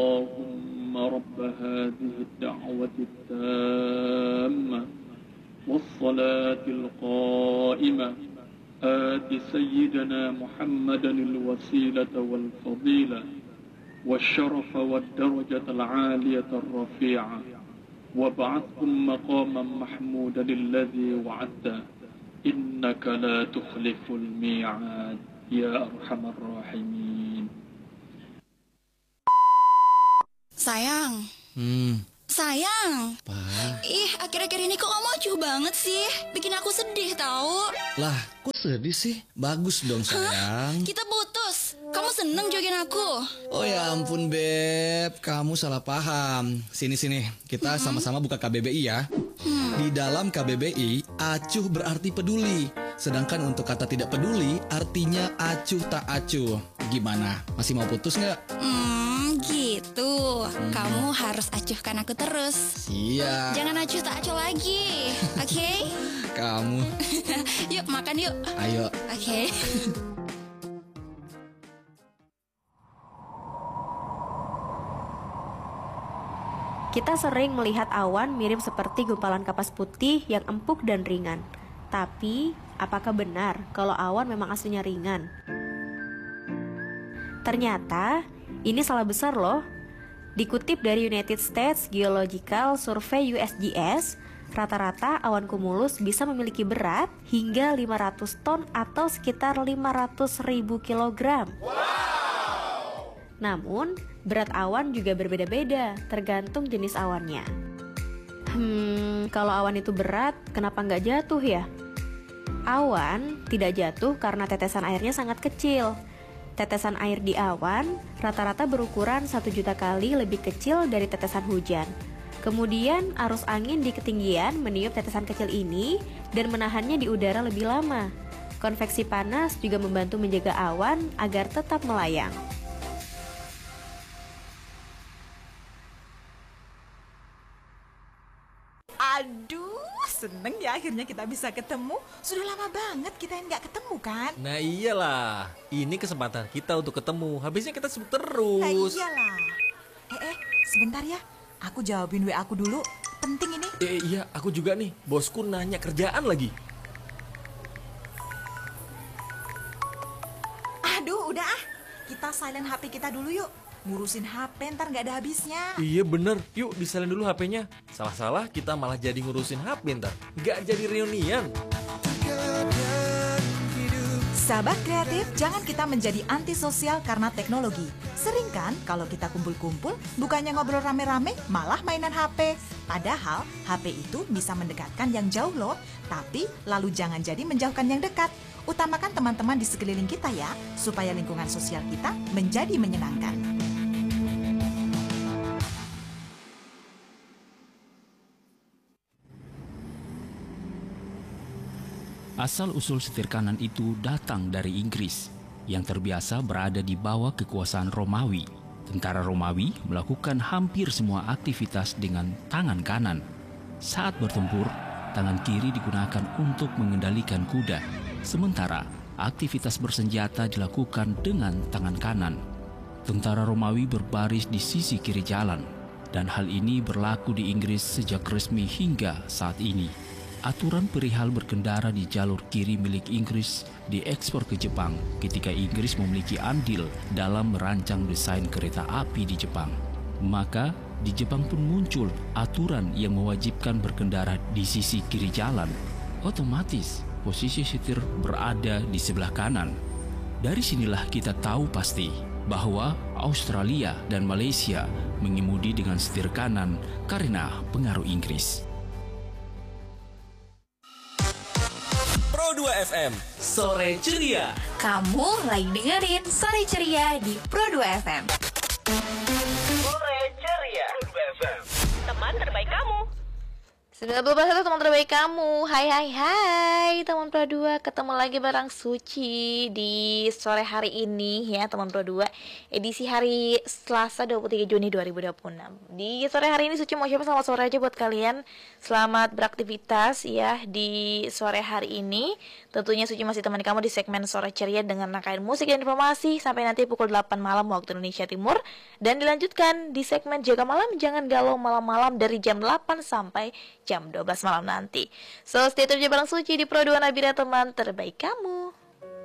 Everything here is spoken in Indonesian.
اللهم رب هذه الدعوة التامة والصلاة القائمة آت سيدنا محمدا الوسيلة والفضيلة والشرف والدرجة العالية الرفيعة وابعثهم مقاما محمودا الذي وعدته إنك لا تخلف الميعاد يا أرحم الراحمين. Sayang. Sayang. Apa? Ih, akhir-akhir ini kok kamu acuh banget sih? Bikin aku sedih tahu. Lah, kok sedih sih? Bagus dong sayang. Kita putus. Kamu seneng jogging aku? Oh ya ampun Beb, kamu salah paham. Sini, kita sama-sama buka KBBI ya. Di dalam KBBI, acuh berarti peduli. Sedangkan untuk kata tidak peduli, artinya acuh tak acuh. Gimana? Masih mau putus nggak? Gitu. Kamu harus acuhkan aku terus. Iya. Jangan acuh tak acuh lagi. Oke? Kamu. Yuk makan yuk. Ayo. Oke. Kita sering melihat awan mirip seperti gumpalan kapas putih yang empuk dan ringan. Tapi, apakah benar kalau awan memang aslinya ringan? Ternyata, ini salah besar loh. Dikutip dari United States Geological Survey USGS, rata-rata awan cumulus bisa memiliki berat hingga 500 ton atau sekitar 500.000 kilogram. Namun, berat awan juga berbeda-beda, tergantung jenis awannya. Kalau awan itu berat, kenapa nggak jatuh ya? Awan tidak jatuh karena tetesan airnya sangat kecil. Tetesan air di awan rata-rata berukuran 1 juta kali lebih kecil dari tetesan hujan. Kemudian, arus angin di ketinggian meniup tetesan kecil ini dan menahannya di udara lebih lama. Konveksi panas juga membantu menjaga awan agar tetap melayang. Aduh, seneng ya akhirnya kita bisa ketemu. Sudah lama banget kita yang nggak ketemu kan? Nah iyalah, ini kesempatan kita untuk ketemu. Habisnya kita sibuk terus. Nah iyalah. Sebentar ya, aku jawabin WA aku dulu. Penting ini. Iya, aku juga nih. Bosku nanya kerjaan lagi. Aduh, udah ah. Kita silent HP kita dulu yuk. Ngurusin HP ntar nggak ada habisnya. Iya bener, yuk disalin dulu HP-nya. Salah-salah kita malah jadi ngurusin HP ntar. Nggak jadi reunian. Sahabat kreatif, jangan kita menjadi antisosial karena teknologi. Sering kan kalau kita kumpul-kumpul, bukannya ngobrol rame-rame, malah mainan HP. Padahal HP itu bisa mendekatkan yang jauh loh. Tapi lalu jangan jadi menjauhkan yang dekat. Utamakan teman-teman di sekeliling kita ya, supaya lingkungan sosial kita menjadi menyenangkan. Asal-usul setir kanan itu datang dari Inggris, yang terbiasa berada di bawah kekuasaan Romawi. Tentara Romawi melakukan hampir semua aktivitas dengan tangan kanan. Saat bertempur, tangan kiri digunakan untuk mengendalikan kuda. Sementara, aktivitas bersenjata dilakukan dengan tangan kanan. Tentara Romawi berbaris di sisi kiri jalan, dan hal ini berlaku di Inggris sejak resmi hingga saat ini. Aturan perihal berkendara di jalur kiri milik Inggris diekspor ke Jepang ketika Inggris memiliki andil dalam merancang desain kereta api di Jepang. Maka, di Jepang pun muncul aturan yang mewajibkan berkendara di sisi kiri jalan. Otomatis, posisi setir berada di sebelah kanan. Dari sinilah kita tahu pasti bahwa Australia dan Malaysia mengemudi dengan setir kanan karena pengaruh Inggris. Pro 2 FM, Sore Ceria. Kamu lagi dengerin Sore Ceria di Pro 2 FM. Sore Ceria. Pro 2 FM. Teman terbaik kamu. 90% teman terbaik kamu. Hai teman Pro 2, ketemu lagi bareng Suci di sore hari ini ya teman Pro 2, edisi hari Selasa 23 Juni 2026. Di sore hari ini Suci mau ucapin selamat sore aja buat kalian. Selamat beraktivitas ya di sore hari ini. Tentunya Suci masih temani kamu di segmen Sore Ceria dengan rangkaian musik dan informasi sampai nanti pukul 8 malam waktu Indonesia Timur. Dan dilanjutkan di segmen Jaga Malam Jangan Galau Malam-malam dari jam 8 sampai jam 12 malam nanti. So stay tune aja bareng Suci di Pro 2 Nabila teman terbaik kamu.